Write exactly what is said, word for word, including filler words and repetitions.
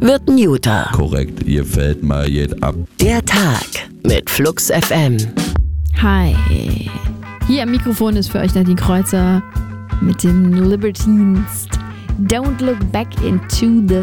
wird ein Juter. Korrekt, ihr fällt mal jet ab. Der Tag mit Flux F M. Hi. Hier am Mikrofon ist für euch Nadine Kreuzer mit dem Libertines. Don't look back into the